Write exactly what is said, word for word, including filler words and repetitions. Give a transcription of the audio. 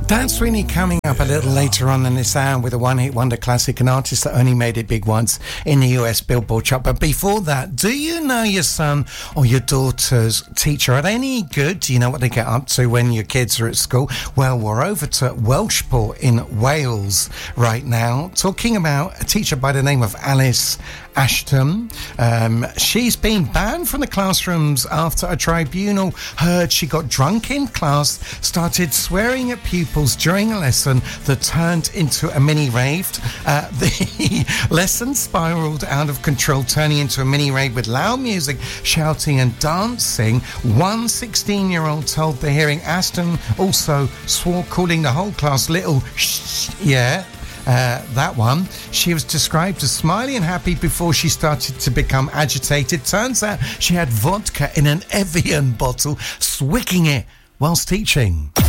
Dan Sweeney coming up a little later on in this hour with a one-hit wonder classic, an artist that only made it big once in the U S Billboard chart. But before that, do you know your son or your daughter's teacher? Are they any good? Do you know what they get up to when your kids are at school? Well, we're over to Welshport in Wales right now, talking about a teacher by the name of Alice Ashton. Um, she's been banned from the classrooms after a tribunal heard she got drunk in class, started swearing at pupils during a lesson that turned into a mini rave. Uh, the lesson spiraled out of control, turning into a mini rave with loud music, shouting and dancing. One sixteen-year-old told the hearing Ashton also swore, calling the whole class little shh, yeah. Uh, that one. She was described as smiley and happy before she started to become agitated. Turns out she had vodka in an Evian bottle, swicking it whilst teaching.